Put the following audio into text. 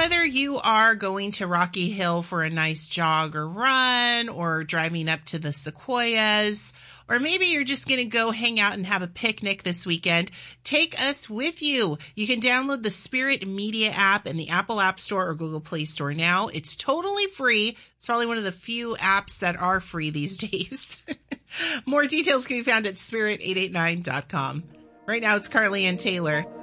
whether you are going to Rocky Hill for a nice jog or run, or driving up to the Sequoias, or maybe you're just going to go hang out and have a picnic this weekend, take us with you. You can download the Spirit Media app in the Apple App Store or Google Play Store now. It's totally free. It's probably one of the few apps that are free these days. More details can be found at spirit889.com. Right now, it's Carly Ann Taylor.